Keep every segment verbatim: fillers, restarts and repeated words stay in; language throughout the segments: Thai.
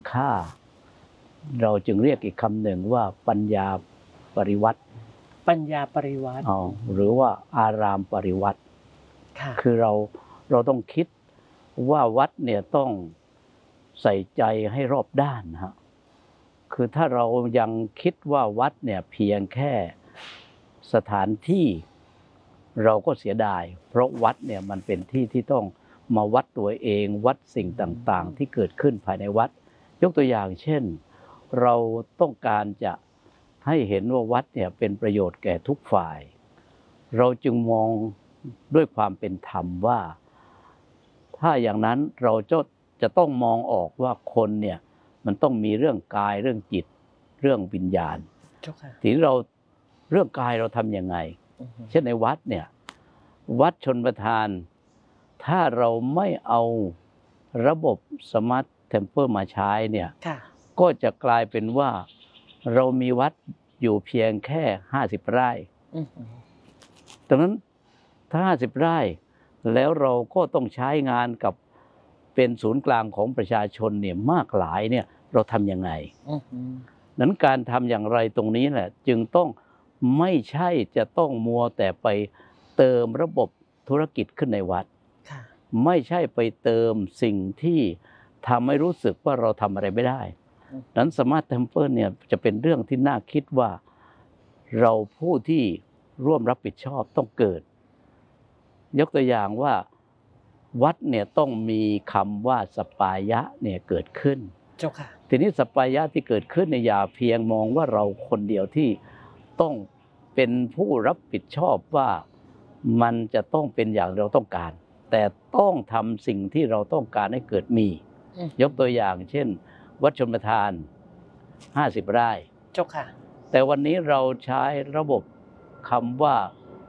ค่าเราจึงเรียกอีกคำหนึ่งว่าปัญญาปริวัติปัญญาปริวัติหรือว่าอารามปริวัติคือเราเราต้องคิดว่าวัดเนี่ยต้องใส่ใจให้รอบด้านฮะคือถ้าเรายังคิดว่าวัดเนี่ยเพียงแค่สถานที่เราก็เสียดายเพราะวัดเนี่ยมันเป็นที่ที่ต้องมาวัดตัวเองวัดสิ่งต่างๆที่เกิดขึ้นภายในวัดยกตัวอย่างเช่นเราต้องการจะให้เห็นว่าวัดเนี่ยเป็นประโยชน์แก่ทุกฝ่ายเราจึงมองด้วยความเป็นธรรมว่าถ้าอย่างนั้นเราจะจะต้องมองออกว่าคนเนี่ยมันต้องมีเรื่องกายเรื่องจิตเรื่องวิญญาณทีนี้เราเรื่องกายเราทำยังไงเช่นในวัดเนี่ยวัดชนประทานถ้าเราไม่เอาระบบสมาร์ทเทมเพลมาใช้เนี่ยก็จะกลายเป็นว่าเรามีวัดอยู่เพียงแค่ห้าสิบไร่ดังนั้นถ้าห้าสิบไร่แล้วเราก็ต้องใช้งานกับเป็นศูนย์กลางของประชาชนเนี่ยมากหลายเนี่ยเราทำยังไงนั้นการทำอย่างไรตรงนี้แหละจึงต้องไม่ใช่จะต้องมัวแต่ไปเติมระบบธุรกิจขึ้นในวัดไม่ใช่ไปเติมสิ่งที่ทำให้รู้สึกว่าเราทำอะไรไม่ได้นั้นสมาร์ทเทมเพิลเนี่ยจะเป็นเรื่องที่น่าคิดว่าเราผู้ที่ร่วมรับผิดชอบต้องเกิดยกตัวอย่างว่าวัดเนี่ยต้องมีคำว่าสปายะเนี่ยเกิดขึ้นเจ้าค่ะทีนี้สปายะที่เกิดขึ้นในอย่าเพียงมองว่าเราคนเดียวที่ต้องเป็นผู้รับผิดชอบว่ามันจะต้องเป็นอย่างเราต้องการแต่ต้องทำสิ่งที่เราต้องการให้เกิดมียกตัวอย่างเช่นวัดชนประทานห้าสิบไร่เจ้าค่ะแต่วันนี้เราใช้ระบบคำว่า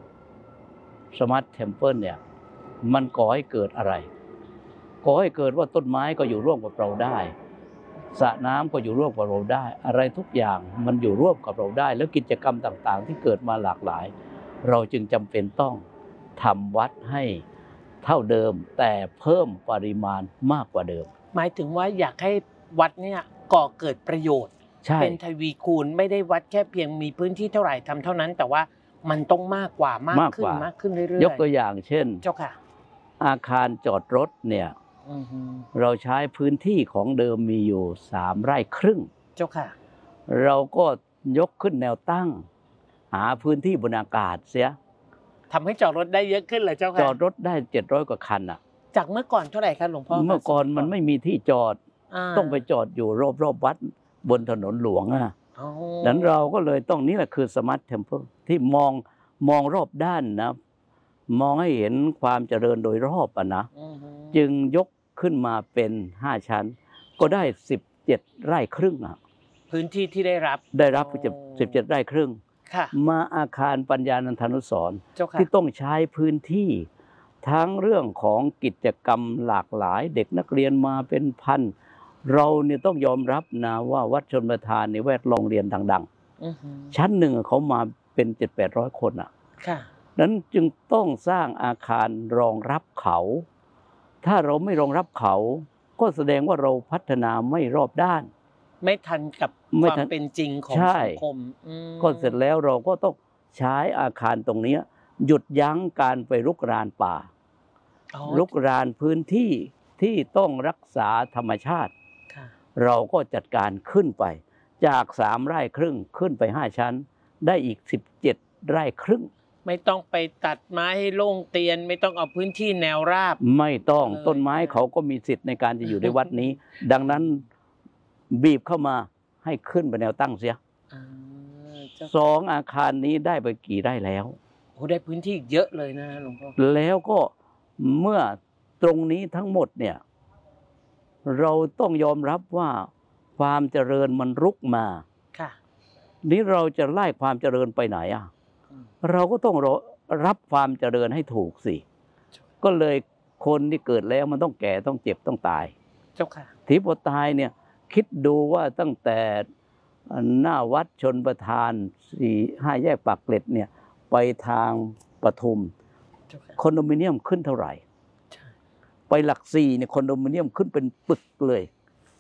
Smart Temple เนี่ยมันก่อให้เกิดอะไรก่อให้เกิดว่าต้นไม้ก็อยู่ร่วมกับเราได้สระน้ำก็อยู่ร่วมกับเราได้อะไรทุกอย่างมันอยู่ร่วมกับเราได้แล้วกิจกรรมต่างๆที่เกิดมาหลากหลายเราจึงจำเป็นต้องทำวัดให้เท่าเดิมแต่เพิ่มปริมาณมากกว่าเดิมหมายถึงว่าอยากให้วัดเนี่ยก่อเกิดประโยชน์เป็นทวีคูณไม่ได้วัดแค่เพียงมีพื้นที่เท่าไหร่ทำเท่านั้นแต่ว่ามันต้องมากกว่ามากขึ้นมากขึ้นเรื่อยๆยกตัวอย่างเช่นเจ้าค่ะอาคารจอดรถเนี่ยเราใช้พื้นที่ของเดิมมีอยู่สามไร่ครึ่งเจ้าค่ะเราก็ยกขึ้นแนวตั้งหาพื้นที่บนอากาศเสียทำให้จอดรถได้เยอะขึ้นเลยเจ้าค่ะจอดรถได้เจ็ดร้อยกว่าคันอ่ะจากเมื่อก่อนเท่าไหร่ครับหลวงพ่อเมื่อก่อนมันไม่มีที่จอดต้องไปจอดอยู่รอบๆวัดบนถนนหลวงอ่ะดังนั้นเราก็เลยต้องนี่แหละคือสมาร์ทเทมเพลที่มองมองรอบด้านนะมองให้เห็นความเจริญโดยรอบอ่ะนะจึงยกขึ้นมาเป็นห้าชั้นก็ได้สิบเจ็ดไร่ครึ่งอ่ะพื้นที่ที่ได้รับได้รับสิบเจ็ดไร่ครึ่งมาอาคารปัญญานันทานุสรณ์ที่ต้องใช้พื้นที่ทั้งเรื่องของกิจกรรมหลากหลายเด็กนักเรียนมาเป็นพันเราเนี่ยต้องยอมรับนะว่าวัดชนประทานในแวดโรงเรียนดังๆชั้นหนึ่งเขามาเป็นเจ็ดแปดร้อยคนอ่ะนั้นจึงต้องสร้างอาคารรองรับเขาถ้าเราไม่รองรับเขาก็แสดงว่าเราพัฒนาไม่รอบด้านไม่ทันกับความเป็นจริงของสังคมก็เสร็จแล้วเราก็ต้องใช้อาคารตรงนี้หยุดยั้งการไปรุกรานป่ารุกรานพื้นที่ที่ต้องรักษาธรรมชาติเราก็จัดการขึ้นไปจากสามไร่ครึ่งขึ้นไปห้าชั้นได้อีกสิบเจ็ดไร่ครึ่งไม่ต้องไปตัดไม้ให้โล่งเตียนไม่ต้องเอาพื้นที่แนวราบไม่ต้องต้นไม้เขาก็มีสิทธิ์ในการจะอยู่ในวัดนี้ดังนั้นบีบเข้ามาให้ขึ้นไปแนวตั้งเสียสองอาคารนี้ได้ไปกี่ไร่แล้วโอ้ได้พื้นที่เยอะเลยนะหลวงพ่อแล้วก็เมื่อตรงนี้ทั้งหมดเนี่ยเราต้องยอมรับว่าความเจริญมันรุกมานี้เราจะไล่ความเจริญไปไหนอ่ะเราก็ต้องรับความเจริญให้ถูกสิก็เลยคนที่เกิดแล้วมันต้องแก่ต้องเจ็บต้องตายเจ้าค่ะทีพอตายเนี่ยคิดดูว่าตั้งแต่หน้าวัดชนประทานสี่ห้าแยกปากเกร็ดเนี่ยไปทางปทุมคอนโดมิเนียมขึ้นเท่าไหร่ไปหลักสี่เนี่ยคอนโดมิเนียมขึ้นเป็นปึกเลย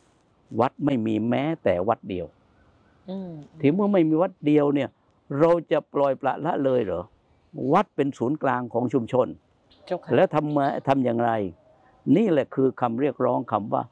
วัดไม่มีแม้แต่วัดเดียวทีเมื่อไม่มีวัดเดียวเนี่ยเราจะปล่อยปละละเลยเหรอวัดเป็นศูนย์กลางของชุมชนแล้วทำมาทำอย่างไรนี่แหละคือคำเรียกร้องคำว่า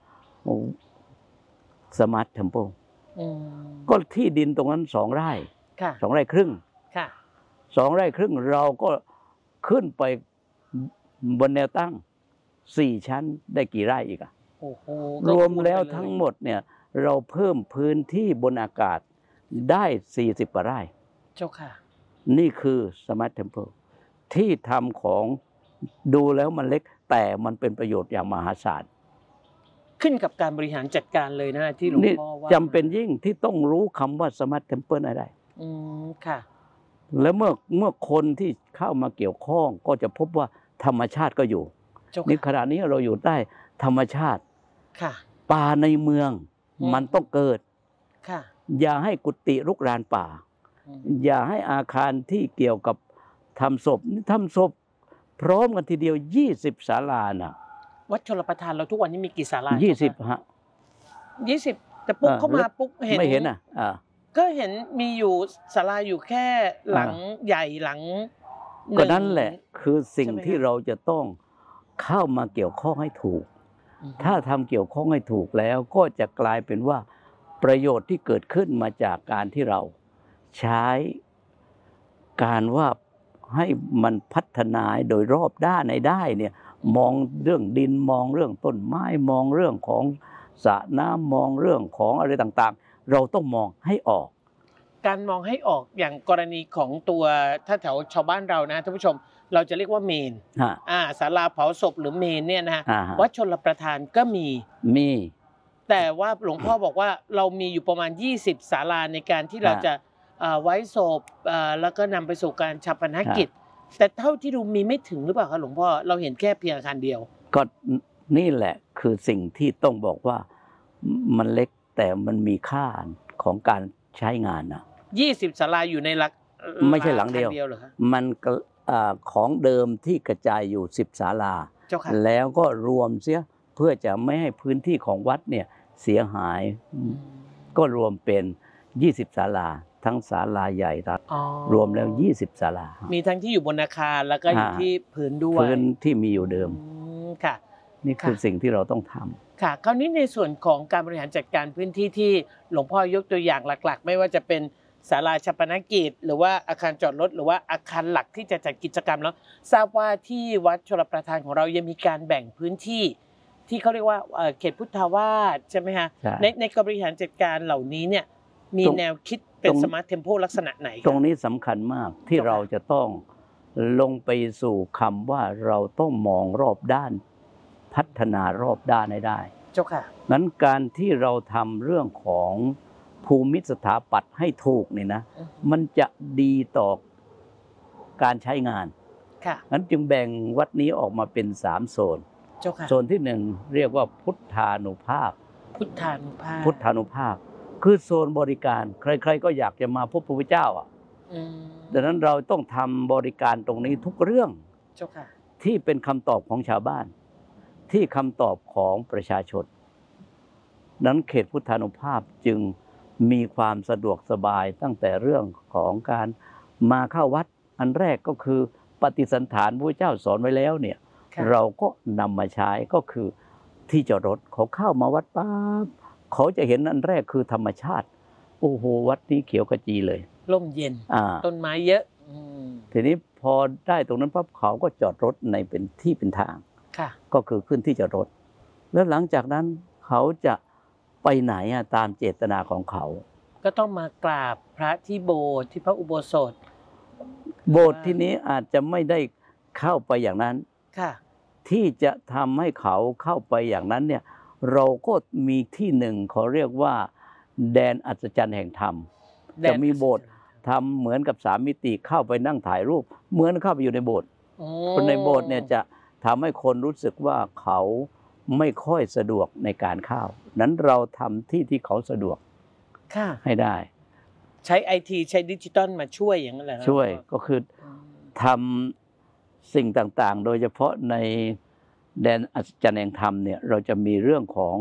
สมาร์ทเทมเพิลก็ที่ดินตรงนั้นสองไร่สองไร่ครึ่งสองไร่ครึ่งเราก็ขึ้นไปบนแนวตั้งสี่ชั้นได้กี่ไร่อีกอะรวมแล้วทั้งหมดเนี่ยเราเพิ่มพื้นที่บนอากาศได้สี่สิบกว่าไร่เจ้าค่ะนี่คือสมาร์ทเทมเพิลที่ทำของดูแล้วมันเล็กแต่มันเป็นประโยชน์อย่างมหาศาลขึ้นกับการบริหารจัดการเลยนะที่หลวงพ่อว่าจำเป็นยิ่งที่ต้องรู้คำว่าสมาร์ทเทมเพิลอะไรอืมค่ะแล้วเมื่อเมื่อคนที่เข้ามาเกี่ยวข้องก็จะพบว่าธรรมชาติก็อยู่นี่ขณะนี้เราอยู่ใต้ธรรมชาติค่ะป่าในเมืองมันต้องเกิดค่ะอย่าให้กุฏิรุกรานป่าอย่าให้อาคารที่เกี่ยวกับทำศพทำศพพร้อมกันทีเดียวยี่สิบศาลาน่ะวัดชลประทานเราทุกวันนี้มีกี่ศาลายี่สิบฮะยี่สิบแต่ปุ๊บเข้ามาปุ๊บเห็นไม่เห็นอ่ะอ่าก็เห็นมีอยู่ศาลาอยู่แค่หลังใหญ่หลังก็นั่นแหละคือสิ่งที่เราจะต้องเข้ามาเกี่ยวข้องให้ถูกถ้าทำเกี่ยวข้องให้ถูกแล้วก็จะกลายเป็นว่าประโยชน์ที่เกิดขึ้นมาจากการที่เราใช้การว่าให้มันพัฒนาโดยรอบด้านในได้เนี่ยมองเรื่องดินมองเรื่องต้นไม้มองเรื่องของสระน้ำมองเรื่องของอะไรต่างๆเราต้องมองให้ออกการมองให้ออกอย่างกรณีของตัวถ้าแถวชาวบ้านเรานะท่านผู้ชมเราจะเรียกว่าเมนอ่าศาลาเผาศพหรือเมนเนี่ยนะฮะวัดชลประทานก็มีมีแต่ว่าหลวงพ่อบอกว่าเรามีอยู่ประมาณยี่สิบศาลาในการที่เราจะไว้ศพแล้วก็นำไปสู่การฌาปนกิจแต่เท่าที่ดูมีไม่ถึงหรือเปล่าคะหลวงพ่อเราเห็นแค่เพียงอาคารเดียวก็นี่แหละคือสิ่งที่ต้องบอกว่ามันเล็กแต่มันมีค่าของการใช้งานนะยี่สิบศาลาอยู่ในหลักไม่ใช่หลังเดียวมันของเดิมที่กระจายอยู่สิบศาลาแล้วก็รวมเสียเพื่อจะไม่ให้พื้นที่ของวัดเนี่ยเสียหายก็รวมเป็นยี่สิบศาลาทั้งศาลาใหญ่รวมแล้วยี่สิบศาลามีทั้งที่อยู่บนอาคารแล้วก็อยู่ที่พื้นด้วยพื้นที่มีอยู่เดิมค่ะนี่คือสิ่งที่เราต้องทำค่ะคราวนี้ในส่วนของการบริหารจัดการพื้นที่ที่หลวงพ่อยกตัวอย่างหลักๆไม่ว่าจะเป็นศาลาฌาปนกิจหรือว่าอาคารจอดรถหรือว่าอาคารหลักที่จะจัดกิจกรรมแล้วทราบว่าที่วัดชลประทานของเรายังมีการแบ่งพื้นที่ที่เขาเรียกว่าเขตพุทธาวาสใช่ไหมฮะในในการบริหารจัดการเหล่านี้เนี่ยมีแนวคิดเป็นสมาร์ทเทมโพลักษณะไหนตรงนี้สำคัญมากที่เราจะต้องลงไปสู่คำว่าเราต้องมองรอบด้านพัฒนารอบด้านให้ได้เจ้าค่ะนั้นการที่เราทำเรื่องของภูมิสถาปัตย์ให้ถูกนี่นะมันจะดีต่อการใช้งานนั้นจึงแบ่งวัดนี้ออกมาเป็นสามโซนโซนที่หนึ่งเรียกว่าพุทธานุภาพพุทธานุภาพพุทธานุภาพคือโซนบริการใครๆก็อยากจะมาพบพระพุทธเจ้าอ่ะดังนั้นเราต้องทำบริการตรงนี้ทุกเรื่องที่เป็นคำตอบของชาวบ้านที่คำตอบของประชาชนนั้นเขตพุทธานุภาพจึงมีความสะดวกสบายตั้งแต่เรื่องของการมาเข้าวัดอันแรกก็คือปฏิสันถานพระพุทธเจ้าสอนไว้แล้วเนี่ยเราก็นำมาใช้ก็คือที่จอดรถเขาเข้ามาวัดปั๊บเขาจะเห็นอันแรกคือธรรมชาติโอ้โหวัดนี้เขียวขจีเลยร่มเย็นต้นไม้เยอะทีนี้พอได้ตรงนั้นปั๊บเขาก็จอดรถในเป็นที่เป็นทางก็คือขึ้นที่จอดรถแล้วหลังจากนั้นเขาจะไปไหนอะตามเจตนาของเขาก็ต้องมากราบพระที่โบสถ์ที่พระอุโบสถโบสถ์ที่นี้อาจจะไม่ได้เข้าไปอย่างนั้นที่จะทำให้เขาเข้าไปอย่างนั้นเนี่ยเราก็มีที่หนึ่งเขาเรียกว่าแดนอัศจรรย์แห่งธรรมจะมีโบสถ์ทำเหมือนกับสามมิติเข้าไปนั่งถ่ายรูปเหมือนเข้าไปอยู่ในโบสถ์คนในโบสถ์เนี่ยจะทำให้คนรู้สึกว่าเขาไม่ค่อยสะดวกในการเข้านั้นเราทำที่ที่เขาสะดวกให้ได้ใช้ไอทีใช้ดิจิตอลมาช่วยอย่างนั้นแหละช่วยก็คือทำสิ่งต่างๆโดยเฉพาะในแดนอัศจรรย์แห่งธรรมเนี่ยเราจะมีเรื่องของ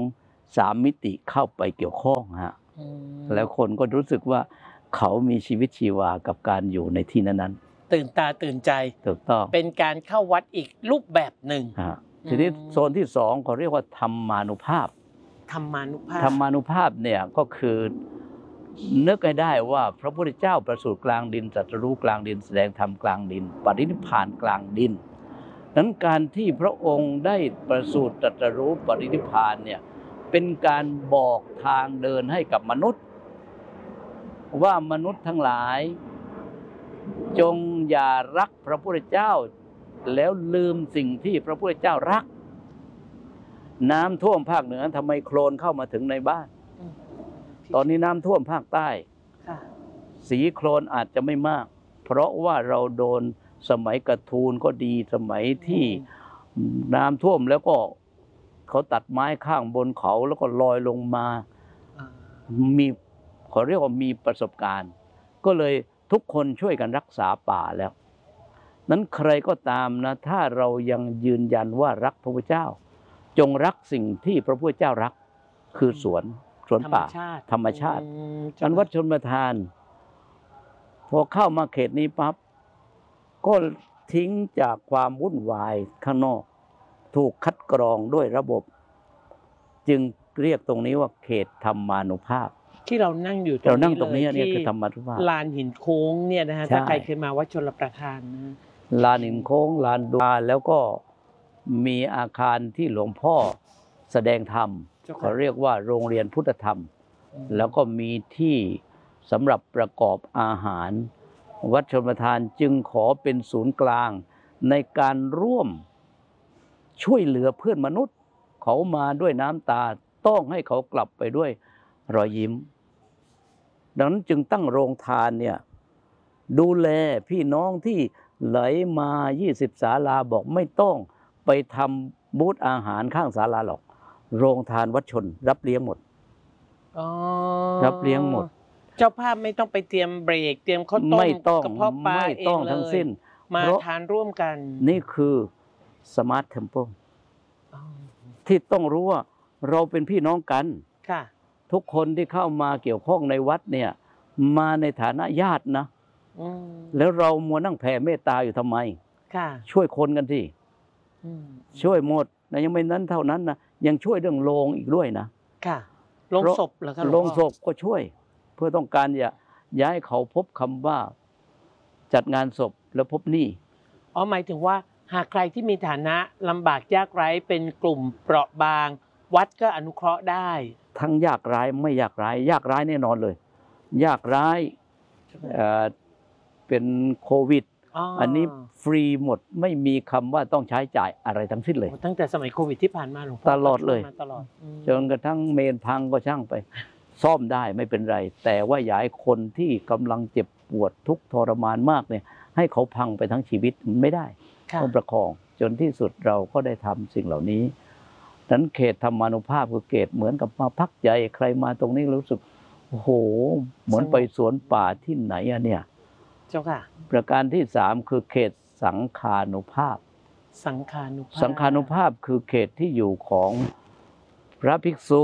สามมิติเข้าไปเกี่ยวข้องฮะอืมแล้วคนก็รู้สึกว่าเขามีชีวิตชีวากับการอยู่ในที่นั้นตื่นตาตื่นใจๆถูกต้องเป็นการเข้าวัดอีกรูปแบบหนึ่งฮะทีนี้อืมโซนที่สองเขาเรียกว่าธรรมานุภาพธรรมานุภาพธรรมานุภาพเนี่ยก็คือนึกให้ได้ว่าพระพุทธเจ้าประสูติกลางดินตรัสรู้กลางดินแสดงธรรมกลางดินปรินิพพานกลางดินนั้นการที่พระองค์ได้ประสูติตรัสรู้ปรินิพพานเนี่ยเป็นการบอกทางเดินให้กับมนุษย์ ว่ามนุษย์ทั้งหลาย จงอย่ารักพระพุทธเจ้าแล้วลืมสิ่งที่พระพุทธเจ้ารัก น้ำท่วมภาคเหนือทำไมโคลนเข้ามาถึงในบ้านอืมตอนนี้น้ำท่วมภาคใต้ค่ะสีโคลนอาจจะไม่มาก เพราะว่าเราโดนสมัยกระทูลก็ดีสมัยที่น้ำท่วมแล้วก็เขาตัดไม้ข้างบนเขาแล้วก็ลอยลงมาอ่ามีเขาเรียกว่ามีประสบการณ์ ก็เลยทุกคนช่วยกันรักษาป่าแล้วนั้นใครก็ตามนะถ้าเรายังยืนยันว่ารักพระพุทธเจ้า จงรักสิ่งที่พระพุทธเจ้ารักคือสวนสวนป่าธรรมชาติธรรมชาติอืมอันวัดชนประทาน พอเข้ามาเขตนี้ปั๊บก็ทิ้งจากความวุ่นวายข้างนอก ถูกคัดกรองด้วยระบบ จึงเรียกตรงนี้ว่าเขตธรรมานุภาพที่เรานั่งอยู่เรานั่งตรงนี้ลเนี่ยที่คือธรรมานุภาพลานหินโค้งเนี่ยนะฮะใช่ถ้าใครเคยมาวัดชลประทานนะลานหินโค้งลานดูแล้วก็มีอาคารที่หลวงพ่อแสดงธรรมเจ้าค่ะเขาเรียกว่าโรงเรียนพุทธธรรมอืมแล้วก็มีที่สำหรับประกอบอาหาร วัดชลประทานจึงขอเป็นศูนย์กลางในการร่วมช่วยเหลือเพื่อนมนุษย์ เขามาด้วยน้ำตาต้องให้เขากลับไปด้วยรอยยิ้ม ดังนั้นจึงตั้งโรงทานเนี่ยดูแลพี่น้องที่ไหลมายี่สิบศาลาบอกไม่ต้องไปทำบูธอาหารข้างศาลาหรอก โรงทานวัดชนรับเลี้ยงหมดอ๋อรับเลี้ยงหมดเจ้าภาพไม่ต้องไปเตรียมเบรก เตรียมข้าวต้มไม่ต้องกระเพาะปลาไม่เอต้อง งเลทั้งยสิ้นมาเพราะทานร่วมกันนี่คือสมาร์ทเทมเพลอ๋อที่ต้องรู้ว่าเราเป็นพี่น้องกันค่ะทุกคนที่เข้ามาเกี่ยวข้องในวัดเนี่ยมาในฐานะญาตินะอืมแล้วเรามัวนั่งแผ่เมตตาอยู่ทำไมค่ะช่วยคนกันที่อืมช่วยหมดนะยังไม่นั้นเท่านั้นนะยังช่วยเรื่องโลงอีกด้วยนะค่ะลงศพเหรอคะหโลวงงพ่อศพก็ช่วย เพื่อต้องการอย่าย้ายเขาพบคำว่าจัดงานศพแล้วพบหนี้อ๋อหมายถึงว่าหากใครที่มีฐานะลำบากยากไร้เป็นกลุ่มเปราะบาง วัดก็อนุเคราะห์ได้ทั้งยากไร้ไม่ยากไร้ยากไร้แน่นอนเลย ยากไร้เอ่อเป็นโควิดอ๋ออันนี้ฟรีหมดไม่มีคำว่าต้องใช้จ่ายอะไรทั้งสิ้นเลยโอ้ตั้งแต่สมัยโควิดที่ผ่านมาหลวงพ่อตลอดเลยก็ช่วมาตลอดอืมจนกระทั่งเมนพังก็ช่างไป ซ่อมได้ไม่เป็นไร แต่ว่าอย่าให้คนที่กำลังเจ็บปวดทุกข์ทรมานมากเนี่ยให้เขาพังไปทั้งชีวิตไม่ได้ค่ะต้องประคอง จนที่สุดเราก็ได้ทำสิ่งเหล่านี้นั้นเขตธรรมานุภาพคือเขตเหมือนกับมาพักใจใครมาตรงนี้รู้สึกโอ้โหเหมือนไปสวนป่าที่ไหนอะเนี่ยเจ้าค่ะประการที่สามคือเขตสังคานุภาพสังขานุภาพสังคานุภาพคือเขตที่อยู่ของพระภิกษุ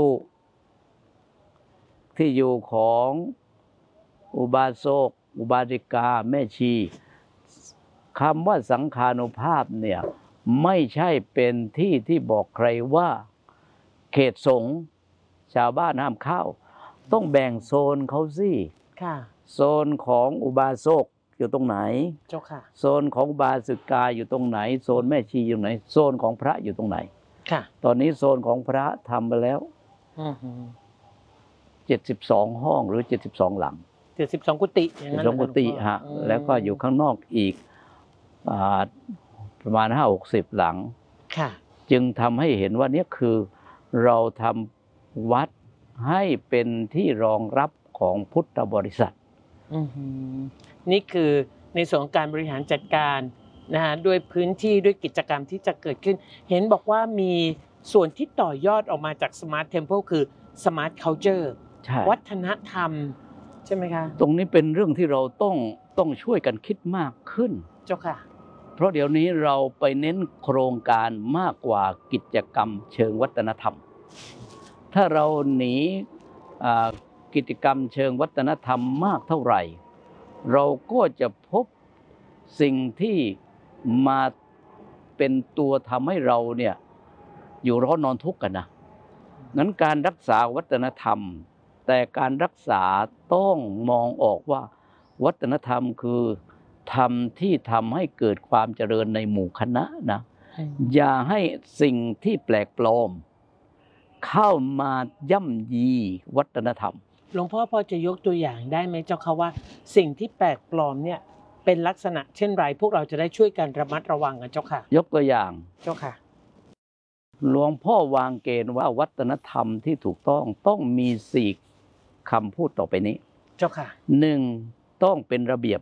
ที่อยู่ของอุบาสกอุบาสิกาแม่ชีคำว่าสังคานุภาพเนี่ยไม่ใช่เป็นที่ที่บอกใครว่าเขตสงฆ์ชาวบ้านห้ามเข้า ต้องแบ่งโซนเขาสิค่ะโซนของอุบาสกอยู่ตรงไหนเจ้าค่ะโซนของอุบาสิกาอยู่ตรงไหน โซนแม่ชีอยู่ไหน โซนของพระอยู่ตรงไหนค่ะตอนนี้โซนของพระทำไปแล้วอือหือเจ็ดสิบสองห้องหรือเจ็ดสิบสองหลังเจ็ดสิบสองกุฏิอย่างนั้นสองกุฏิเหรอคะฮะหลวงพ่อแล้วก็อยู่ข้างนอกอีกอ่าประมาณห้าหกสิบหลังค่ะจึงทำให้เห็นว่าเนี่ยคือเราทำวัดให้เป็นที่รองรับของพุทธบริษัทอือหือนี่คือในส่วนของการบริหารจัดการนะฮะด้วยพื้นที่ด้วยกิจกรรมที่จะเกิดขึ้น เห็นบอกว่ามีส่วนที่ต่อยอดออกมาจาก Smart Temple คือ Smart Culture ใช่วัฒนธรรม ใช่ไหมคะตรงนี้เป็นเรื่องที่เราต้องต้องช่วยกันคิดมากขึ้นเจ้าค่ะเพราะเดี๋ยวนี้เราไปเน้นโครงการมากกว่ากิจกรรมเชิงวัฒนธรรมถ้าเราหนีกิจกรรมเชิงวัฒนธรรมมากเท่าไหร่เราก็จะพบสิ่งที่มาเป็นตัวทำให้เราเนี่ยอยู่ร้อนนอนทุกข์กันนะงั้นการรักษาวัฒนธรรมแต่การรักษาต้องมองออกว่าวัฒนธรรมคือธรรมที่ทำให้เกิดความเจริญในหมู่คณะนะอย่าให้สิ่งที่แปลกปลอมเข้ามาย่ำยีวัฒนธรรมหลวงพ่อพอจะยกตัวอย่างได้ไหมเจ้าค่ะว่าสิ่งที่แปลกปลอมเนี่ยเป็นลักษณะเช่นไรพวกเราจะได้ช่วยกันระมัดระวังกันเจ้าค่ะยกตัวอย่างเจ้าค่ะหลวงพ่อวางเกณฑ์ว่าวัฒนธรรมที่ถูกต้องต้องมีสี่คำพูดต่อไปนี้เจ้าค่ะหนึ่งต้องเป็นระเบียบ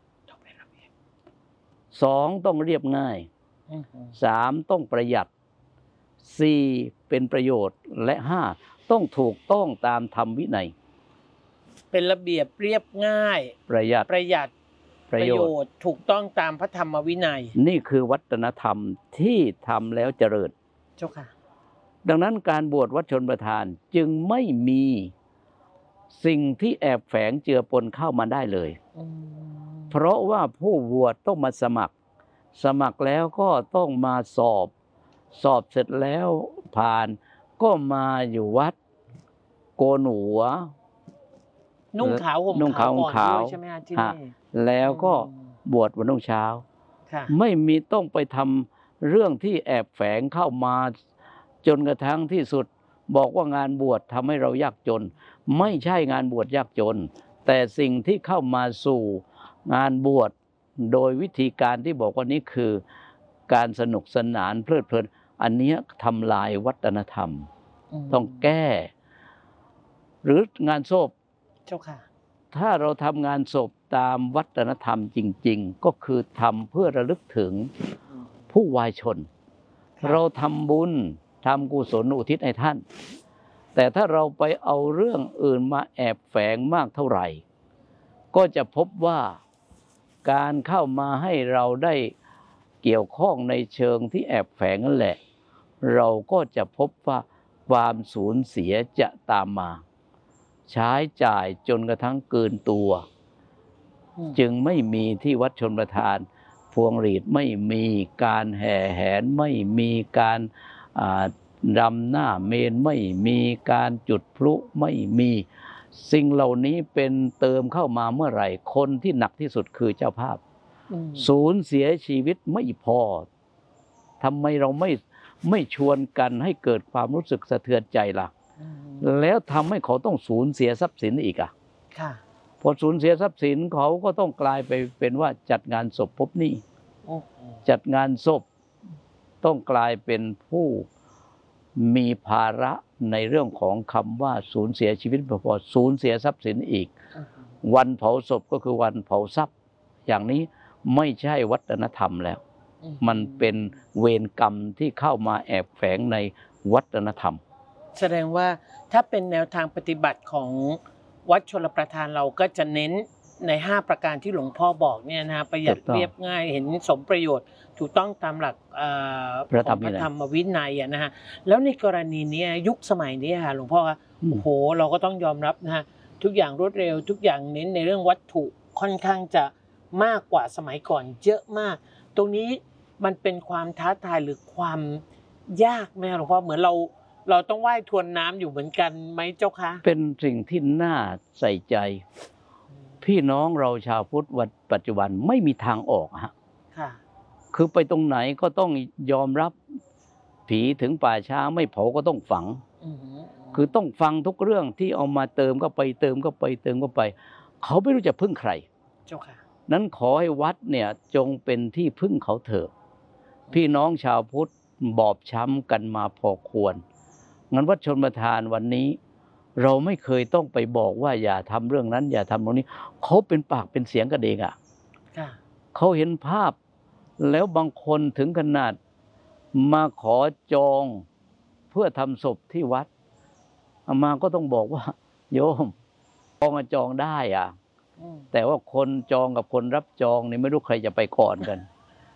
สองต้องเรียบง่ายสามต้องประหยัดสี่เป็นประโยชน์และห้าต้องถูกต้องตามธรรมวินัยเป็นระเบียบเรียบง่ายประหยัดประหยัดประโยชน์ถูกต้องตามพระธรรมวินัยนี่คือวัฒนธรรมที่ทำแล้วเจริญเจ้าค่ะดังนั้นการบวชวัดชนประทานจึงไม่มีสิ่งที่แอบแฝงเจือปนเข้ามาได้เลยเพราะว่าผู้บวชต้องมาสมัครสมัครแล้วก็ต้องมาสอบสอบเสร็จแล้วผ่านก็มาอยู่วัดโกนหัวนุ่งขาวห่มขาวก่อนด้วยใช่ไหมฮะที่นี่แล้วก็บวชวันรุ่งเช้าไม่มีต้องไปทำเรื่องที่แอบแฝงเข้ามาจนกระทั่งที่สุดบอกว่างานบวชทำให้เรายากจนไม่ใช่งานบวชยากจนแต่สิ่งที่เข้ามาสู่งานบวชโดยวิธีการที่บอกว่านี้คือการสนุกสนานเพลิดเพลินอันนี้ทำลายวัฒนธรรมต้องแก้หรืองานศพเจ้าค่ะถ้าเราทำงานศพตามวัฒนธรรมจริงๆก็คือทำเพื่อระลึกถึงผู้วายชนเราทำบุญทำกุศลอุทิศให้ท่านแต่ถ้าเราไปเอาเรื่องอื่นมาแอบแฝงมากเท่าไหร่ก็จะพบว่าการเข้ามาให้เราได้เกี่ยวข้องในเชิงที่แอบแฝงนั่นแหละเราก็จะพบว่าความสูญเสียจะตามมาใช้จ่ายจนกระทั่งเกินตัวจึงไม่มีที่วัดชนประทานพวงหรีดไม่มีการแห่แหนไม่มีการรำหน้าเมนไม่มีการจุดพลุไม่มีสิ่งเหล่านี้เป็นเติมเข้ามาเมื่อไหร่คนที่หนักที่สุดคือเจ้าภาพสูญเสียชีวิตไม่พอทำไมเราไม่ไม่ชวนกันให้เกิดความรู้สึกสะเทือนใจล่ะแล้วทำให้เขาต้องสูญเสียทรัพย์สินอีกอ่ะพอสูญเสียทรัพย์สินเขาก็ต้องกลายไปเป็นว่าจัดงานศพพบหนี้จัดงานศพต้องกลายเป็นผู้มีภาระในเรื่องของคำว่าสูญเสียชีวิตพอสูญเสียทรัพย์สินอีกวันเผาศพก็คือวันเผาทรัพย์อย่างนี้ไม่ใช่วัฒนธรรมแล้วมันเป็นเวรกรรมที่เข้ามาแอบแฝงในวัฒนธรรมแสดงว่าถ้าเป็นแนวทางปฏิบัติของวัดชลประทานเราก็จะเน้นในห้าประการที่หลวงพ่อบอกเนี่ยนะประหยัดเรียบง่ายเห็นสมประโยชน์ถูกต้องตามหลักของพระธรรมวินัยนะฮะแล้วในกรณีนี้ยุคสมัยนี้ค่ะหลวงพ่อโอ้โหเราก็ต้องยอมรับนะฮะทุกอย่างรวดเร็วทุกอย่างเน้นในเรื่องวัตถุค่อนข้างจะมากกว่าสมัยก่อนเยอะมากตรงนี้มันเป็นความท้าทายหรือความยากไหมหลวงพ่อเหมือนเราเราต้องว่ายทวนน้ำอยู่เหมือนกันไหมเจ้าคะเป็นสิ่งที่น่าใส่ใจพี่น้องเราชาวพุทธวันปัจจุบันไม่มีทางออกฮะคือไปตรงไหนก็ต้องยอมรับผีถึงป่าช้าไม่เผาก็ต้องฝังคือต้องฟังทุกเรื่องที่เอามาเติมก็ไปเติมก็ไปเติมก็ไปเขาไม่รู้จะพึ่งใครเจ้าค่ะนั้นขอให้วัดเนี่ยจงเป็นที่พึ่งเขาเถอะพี่น้องชาวพุทธบอบช้ำกันมาพอควรงั้นวัดชนประทานวันนี้เราไม่เคยต้องไปบอกว่าอย่าทำเรื่องนั้นอย่าทำตรงนี้เขาเป็นปากเป็นเสียงกันเองอ่ะเขาเห็นภาพแล้วบางคนถึงขนาดมาขอจองเพื่อทำศพที่วัดอามาก็ต้องบอกว่าโยมจองจองได้อ่ะแต่ว่าคนจองกับคนรับจองนี่ไม่รู้ใครจะไปก่อนกัน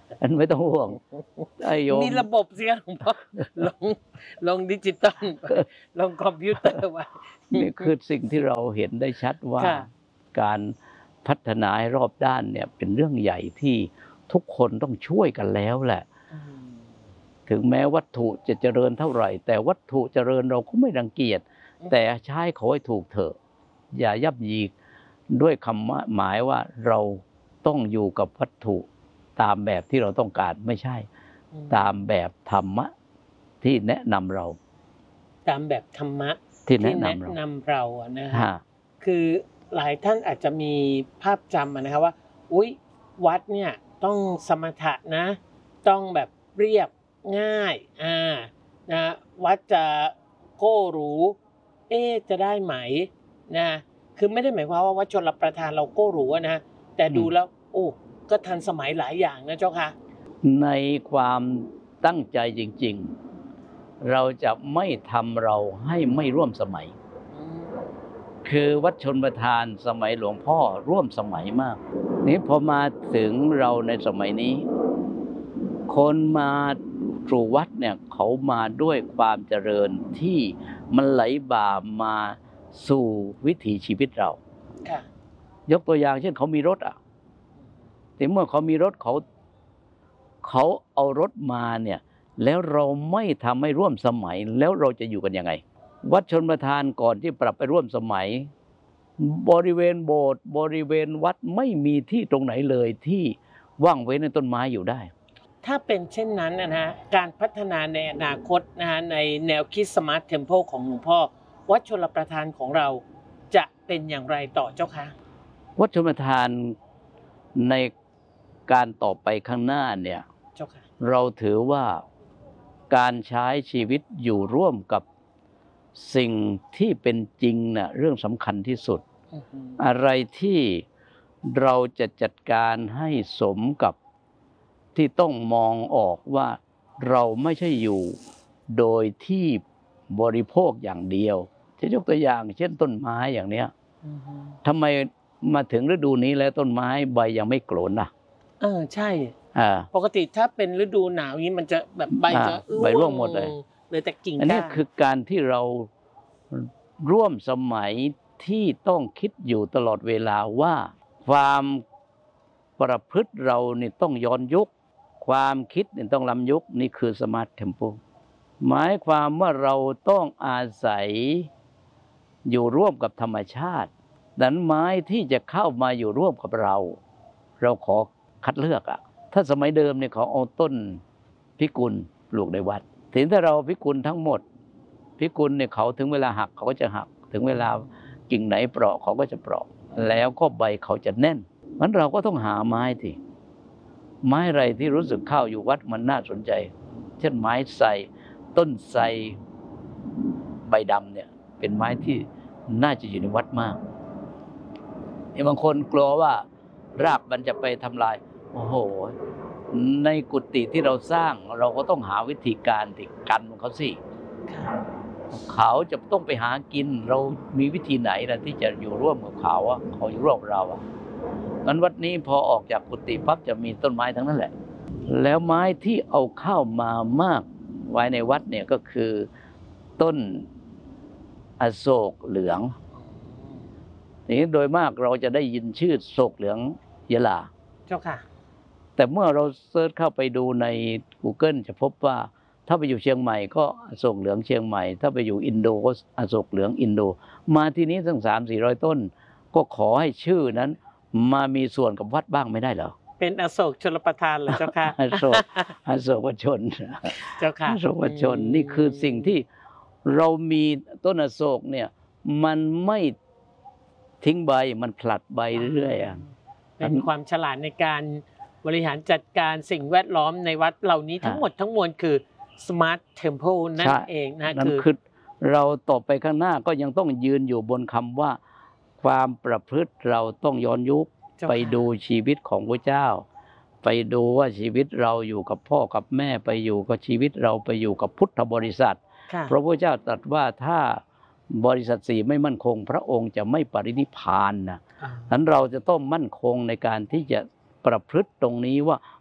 อันไม่ต้องห่วงไอ้โยมมีระบบเสียหลวงพ่อลงลงดิจิตอลลงคอมพิวเตอร์ไว้นี่คือสิ่งที่เราเห็นได้ชัดว่าการพัฒนาให้รอบด้านเนี่ยเป็นเรื่องใหญ่ที่ทุกคนต้องช่วยกันแล้วแหละถึงแม้วัตถุจะเจริญเท่าไหร่ แต่วัตถุเจริญเราก็ไม่รังเกียจแต่ใช้เขาให้ถูกเถอะอย่ายับยีด้วยคำหมายว่าเราต้องอยู่กับวัตถุตามแบบที่เราต้องการไม่ใช่ตามแบบธรรมะที่แนะนำเราตามแบบธรรมะที่แนะนำเรานำเราอะนะฮะคือหลายท่านอาจจะมีภาพจำนะครับว่าอุ๊ยวัดเนี่ยต้องสมถะนะต้องแบบเรียบง่ายอ่านะวัดจะโก้หรูเอ๊จะได้ไหมนะคือไม่ได้หมายความว่าวัดชลประทานเราโก้หรูนะแต่ดูแล้วโอ้ก็ทันสมัยหลายอย่างนะเจ้าค่ะในความตั้งใจจริงๆเราจะไม่ทำเราให้ไม่ร่วมสมัยคือวัดชลประทานสมัยหลวงพ่อร่วมสมัยมากนี้พอมาถึงเราในสมัยนี้คนมาสู่วัดเนี่ยเขามาด้วยความเจริญที่มันไหลบ่ามาสู่วิถีชีวิตเรายกตัวอย่างเช่นเขามีรถอ่ะแต่เมื่อเขามีรถเขาเขาเอารถมาเนี่ยแล้วเราไม่ทำให้ร่วมสมัยแล้วเราจะอยู่กันยังไงวัดชลประทานก่อนที่ปรับไปร่วมสมัยบริเวณโบสถ์บริเวณวัดไม่มีที่ตรงไหนเลยที่ว่างเว้นในต้นไม้อยู่ได้ถ้าเป็นเช่นนั้นนะฮะการพัฒนาในอนาคตนะฮะในแนวคิดสมาร์ทเทมเพลของหลวงพ่อวัดชลประทานของเราจะเป็นอย่างไรต่อเจ้าคะวัดชลประทานในการต่อไปข้างหน้าเนี่ยเจ้าค่ะเราถือว่าการใช้ชีวิตอยู่ร่วมกับสิ่งที่เป็นจริงน่ะเรื่องสำคัญที่สุด uh-huh. อะไรที่เราจะจัดการให้สมกับที่ต้องมองออกว่าเราไม่ใช่อยู่โดยที่บริโภคอย่างเดียวจะยกตัวอย่างเช่นต้นไม้อย่างเนี้ย uh-huh. ทำไมมาถึงฤดูนี้แล้วต้นไม้ใบยังไม่โกรนน่ะเออใช่ปกติถ้าเป็นฤดูหนาวนี้มันจะแบบใบจะใบร่วงหมดเลยเลยแต่กิ่งก้านอันนี้คือการที่เราร่วมสมัยที่ต้องคิดอยู่ตลอดเวลาว่าความประพฤติเรานี่ต้องย้อนยุคความคิดนี่ต้องล้ำยุคนี่คือสมาร์ทเทมโพหมายความว่าเราต้องอาศัยอยู่ร่วมกับธรรมชาติดังนั้นไม้ที่จะเข้ามาอยู่ร่วมกับเราเราขอคัดเลือกอ่ะถ้าสมัยเดิมเนี่ยเขาเอาต้นพิกุลปลูกในวัดถึงถ้าเราพิกุลทั้งหมดพิกุลเนี่ยเขาถึงเวลาหักเขาก็จะหักถึงเวลากิ่งไหนเปราะเขาก็จะเปราะแล้วก็ใบเขาจะแน่นงั้นเราก็ต้องหาไม้ที่ไม้อะไรที่รู้สึกเข้าอยู่วัดมันน่าสนใจเช่นไม้ไทรต้นไทรใบดำเนี่ยเป็นไม้ที่น่าจะอยู่ในวัดมากบางคนกลัวว่ารากมันจะไปทำลายโอ้โหในกุฏิที่เราสร้างเราก็ต้องหาวิธีการที่กันเขาสิเขาจะต้องไปหากินเรามีวิธีไหนนะที่จะอยู่ร่วมกับเขาอ่ะเขาอยู่ร่วมกับเราอ่ะงั้นวัดนี้พอออกจากกุฏิปั๊บจะมีต้นไม้ทั้งนั้นแหละแล้วไม้ที่เอาเข้ามามากไว้ในวัดเนี่ยก็คือต้นอโศกเหลืองนี่โดยมากเราจะได้ยินชื่อโศกเหลืองยะลาเจ้าค่ะแต่เมื่อเราเซิร์ชเข้าไปดูใน Google จะพบว่าถ้าไปอยู่เชียงใหม่ก็อโศกเหลืองเชียงใหม่ถ้าไปอยู่อินโดก็อโศกเหลืองอินโดมาที่นี้ตั้ง สามถึงสี่ร้อย ต้นก็ขอให้ชื่อนั้นมามีส่วนกับวัดบ้างไม่ได้เหรอเป็นอโศกชลประทานเหรอเจ้าค่ะอโศกอโศกวชนเจ้าค่ะอโศกวชนนี่คือสิ่งที่เรามีต้นอโศกเนี่ยมันไม่ทิ้งใบมันผลัดใบเรื่อยๆเป็นความฉลาดในการบริหารจัดการสิ่งแวดล้อมในวัดเหล่านี้ทั้งหมดทั้งมวลคือ Smart Temple นั่นเองนะคือเราต่อไปข้างหน้าก็ยังต้องยืนอยู่บนคำว่าความประพฤติเราต้องย้อนยุคไปดูชีวิตของพระเจ้าไปดูว่าชีวิตเราอยู่กับพ่อกับแม่ไปอยู่กับชีวิตเราไปอยู่กับพุทธบริษัทเพราะพระเจ้าตรัสว่าถ้าบริษัทสี่ไม่มั่นคงพระองค์จะไม่ปรินิพพานนะนั้นเราจะต้องมั่นคงในการที่จะประพฤติตรงนี้ว่า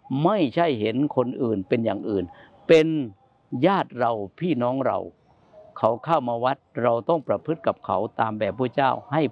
ไม่ใช่เห็นคนอื่นเป็นอย่างอื่น เป็นญาติเราพี่น้องเรา เขาเข้ามาวัดเราต้องประพฤติกับเขาตามแบบพระเจ้าให้